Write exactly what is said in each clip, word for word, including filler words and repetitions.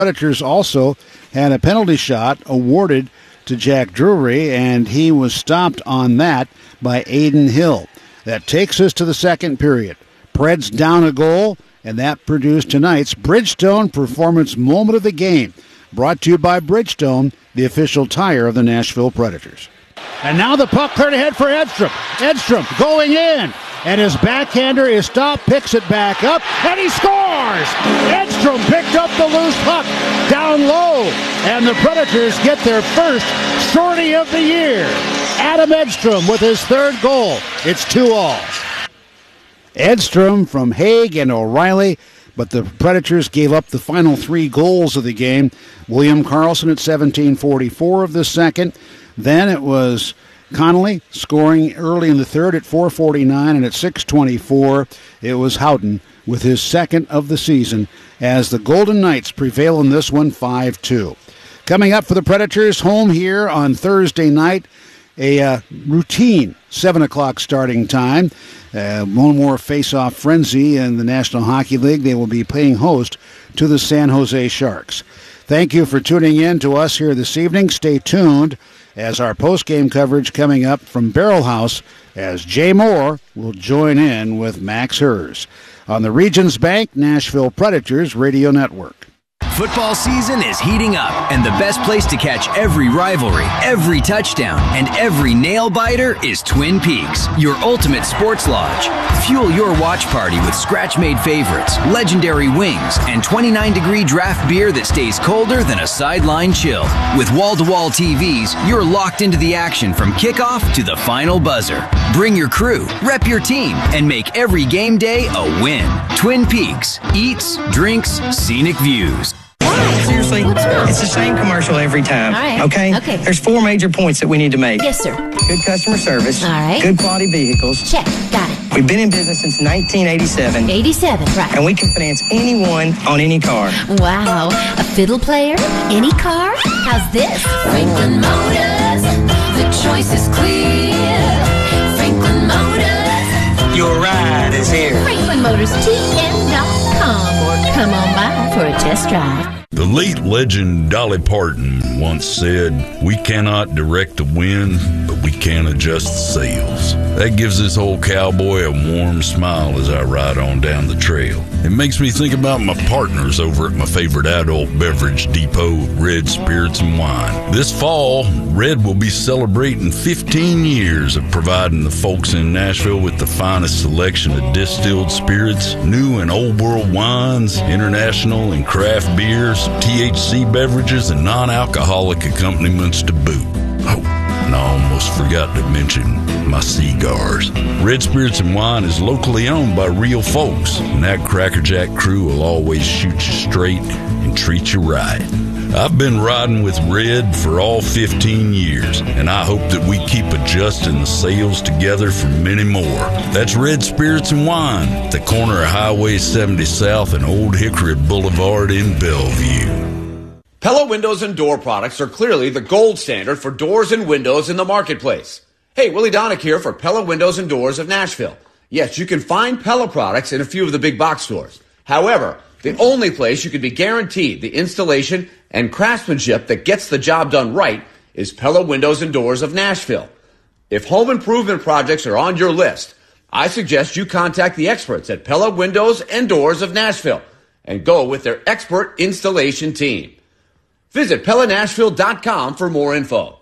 Predators also had a penalty shot awarded to Jack Drury, and he was stopped on that by Aiden Hill. That takes us to the second period. Preds down a goal, and that produced tonight's Bridgestone Performance Moment of the Game, brought to you by Bridgestone, the official tire of the Nashville Predators. And now the puck cleared ahead for Edstrom. Edstrom going in, and his backhander is stopped, picks it back up, and he scores! Edstrom picked up the loose puck down low, and the Predators get their first shorty of the year. Adam Edstrom with his third goal. It's two all. Edstrom from Haig and O'Reilly, but the Predators gave up the final three goals of the game. William Karlsson at seventeen forty-four of the second. Then it was Connolly scoring early in the third at four forty-nine, and at six twenty-four it was Houghton with his second of the season as the Golden Knights prevail in this one five two. Coming up for the Predators, home here on Thursday night, a uh, routine seven o'clock starting time. Uh, one more face-off frenzy in the National Hockey League. They will be playing host to the San Jose Sharks. Thank you for tuning in to us here this evening. Stay tuned as our post-game coverage coming up from Barrel House as Jay Moore will join in with Max Hers on the Regions Bank Nashville Predators Radio Network. Football season is heating up, and the best place to catch every rivalry, every touchdown, and every nail-biter is Twin Peaks, your ultimate sports lodge. Fuel your watch party with scratch-made favorites, legendary wings, and twenty-nine degree draft beer that stays colder than a sideline chill. With wall-to-wall T Vs, you're locked into the action from kickoff to the final buzzer. Bring your crew, rep your team, and make every game day a win. Twin Peaks. Eats, drinks, scenic views. Seriously, it's the same commercial every time. All right. Okay? Okay. There's four major points that we need to make. Yes, sir. Good customer service. All right. Good quality vehicles. Check. Got it. We've been in business since nineteen eighty-seven. eighty-seven, right. And we can finance anyone on any car. Wow. A fiddle player? Any car? How's this? Franklin Motors. The choice is clear. Franklin Motors. Your ride is here. Franklin Motors T M dot com, or come on by for a test drive. The late legend Dolly Parton once said, "We cannot direct the wind, but we can adjust the sails." That gives this old cowboy a warm smile as I ride on down the trail. It makes me think about my partners over at my favorite adult beverage depot, Red Spirits and Wine. This fall, Red will be celebrating fifteen years of providing the folks in Nashville with the finest selection of distilled spirits, new and old world wines, international and craft beers, T H C beverages, and non-alcoholic accompaniments to boot. Oh, and I almost forgot to mention my cigars. Red Spirits and Wine is locally owned by real folks, and that Crackerjack crew will always shoot you straight and treat you right. I've been riding with Red for all fifteen years, and I hope that we keep adjusting the sails together for many more. That's Red Spirits and Wine, at the corner of Highway seventy South and Old Hickory Boulevard in Bellevue. Pella Windows and Door products are clearly the gold standard for doors and windows in the marketplace. Hey, Willie Donick here for Pella Windows and Doors of Nashville. Yes, you can find Pella products in a few of the big box stores. However, the only place you can be guaranteed the installation and craftsmanship that gets the job done right is Pella Windows and Doors of Nashville. If home improvement projects are on your list, I suggest you contact the experts at Pella Windows and Doors of Nashville and go with their expert installation team. Visit Pella Nashville dot com for more info.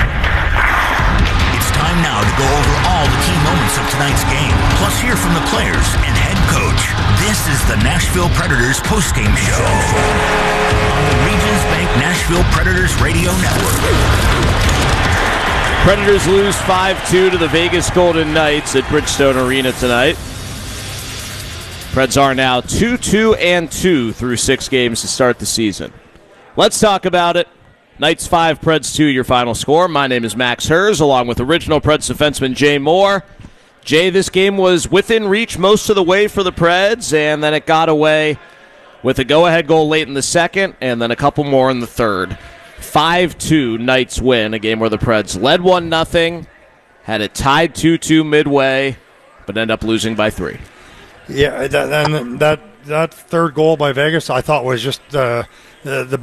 It's time now to go over all the key moments of tonight's game, plus hear from the players and head coach. This is the Nashville Predators postgame show on the Regions Bank Nashville Predators Radio Network. Predators lose five two to the Vegas Golden Knights at Bridgestone Arena tonight. Preds are now two two and two through six games to start the season. Let's talk about it. Knights five, Preds two, your final score. My name is Max Hers, along with original Preds defenseman Jay Moore. Jay, this game was within reach most of the way for the Preds, and then it got away with a go-ahead goal late in the second, and then a couple more in the third. five two, Knights win, a game where the Preds led one nothing, had it tied two two midway, but ended up losing by three. Yeah, that, and that that third goal by Vegas, I thought was just uh, the, the